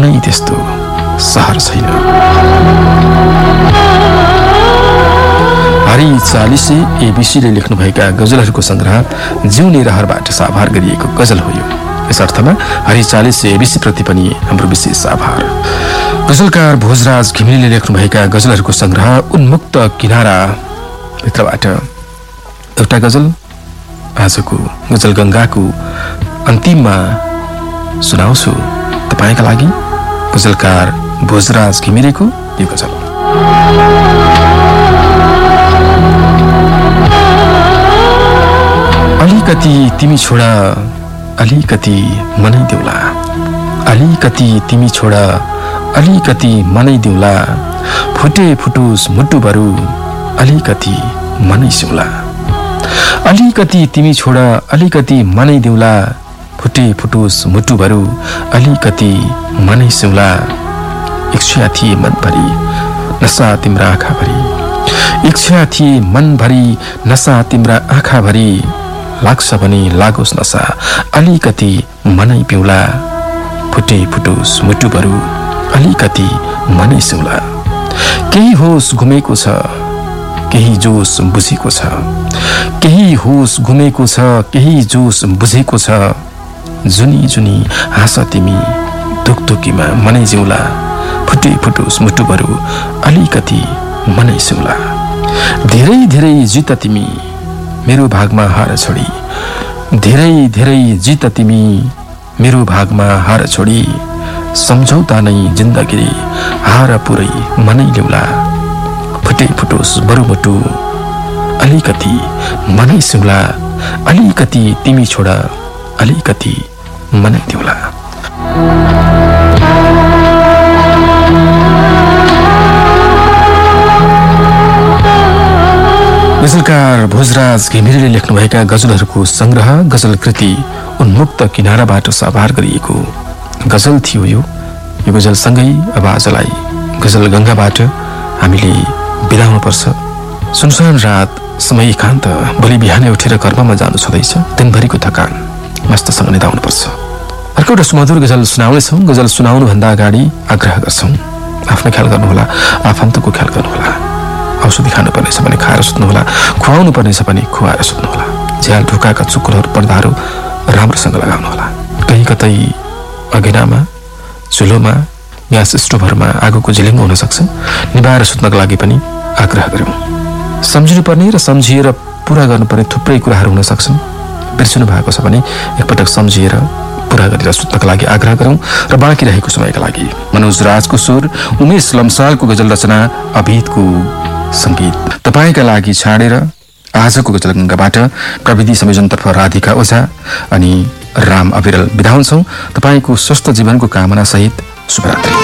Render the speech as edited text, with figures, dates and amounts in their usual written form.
कुनै त्यस्तो सहर छैन। हरि चालिसे एबीसीले लेख्नुभएका गजलहरूको संग्रह जिउने रहरबाट साभार गरिएको गजल हो यो। यस अर्थमा हरि चालिसे एबीसी प्रति पनि हाम्रो विशेष आभार। गजलकार भोजराज घिमिरेले लेख्नुभएका गजलहरूको संग्रह उन्मुक्त किनारा भित्रबाट एउटा गजल आजको गजल गंगाको अन्तिममा सुनाउँछु तपाईका लागि। गजलकार भोजराज घिमिरेको यो गजल। अलिकति तिमी छोडा अलिकति मनै देउला, अलिकति तिमी छोडा अलिकति मनै देउला, फुटे फुटुस मुटुभरू अलिकति मनै सिउला। अलिकति तिमी छोडा अलिकति मनै देउला, फुटे फुटुस मुटुभरू अलिकति मनै सिउला। इच्छा थिए मनभरि नशा तिम्रा आँखाभरि, इच्छा थिए मनभरि नशा तिम्रा आँखाभरि, लाग्छ भने लागोस् नशा अलिकति मनै पिउला, फुटे फुटोस् मुटुभरू अलिकति मनै सिउला। केही होस घुमेको छ केही जोस बुझेको छ, केही होस घुमेको छ केही जोस बुझेको छ, जुनी जुनी हाँस तिमी दुखदुखीमा मनै जिउला, फुटे फुटोस् मुटुभरू अलिकति मनै सिउला। धेरै धेरै जित तिमी मेरो भागमा हार छोडी, धेरै धेरै जित तिमी मेरो भागमा हार छोडी, सम्झौता नै जिन्दगी हार पुरै मनै ल्याउला, फुटे फुटोस् बरु मुटु अलिकति मनै सिउला। अलिकति तिमी छोडा अलिकति मनै देउला। गजलकार भोजराज घिमिरेले लेख्नुभएका गजलहरूको संग्रह गजल कृति उन्मुक्त किनाराबाट साभार गरिएको गजल थियो यो। यो गजलसँगै अब आजलाई गजल गंगाबाट हामीले बिदा हुनुपर्छ। सुनसान रात, समय एकान्त, भोलि बिहानै उठेर कर्ममा जानु छँदैछ। दिनभरिको थकान मस्तसँग निदाउनुपर्छ। अर्को एउटा सुमधुर गजल सुनाउनेछौँ। गजल सुनाउनुभन्दा अगाडि आग्रह गर्छौँ, आफ्नो ख्याल गर्नुहोला, आफन्तको ख्याल गर्नुहोला। औषधि खानुपर्नेछ भने खाएर सुत्नुहोला, खुवाउनु पर्नेछ भने खुवाएर सुत्नुहोला। झ्याल ढुकाका चुकुलहरू पर्दाहरू राम्रोसँग लगाउनुहोला। कहीँ कतै अघिनामा, चुलोमा, ग्यास स्टोभहरूमा आगोको झिलिङ्ग हुन सक्छ। निभाएर सुत्नको लागि पनि आग्रह गरौँ। सम्झिनुपर्ने र सम्झिएर पुरा गर्नुपर्ने थुप्रै कुराहरू हुन सक्छन्। बिर्सिनु भएको छ भने एकपटक सम्झिएर पुरा गरेर सुत्नको लागि आग्रह गरौँ। र बाँकी रहेको समयका लागि मनोज राजको स्वर, उमेश लम्सालको गजल रचना, अभितको संगीत तपाईका लागि छाडेर आजको गजल गंगाबाट प्रविधि संयोजनतर्फ राधिका ओझा अनि राम अविरल बिदा हुन्छौँ। तपाईको स्वस्थ जीवनको कामना सहित शुभरात्रि।